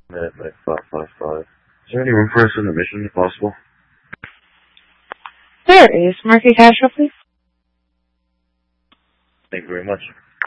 Minute 555. Is there any room for us in the mission if possible? There is. Market Casual, please. Thank you very much.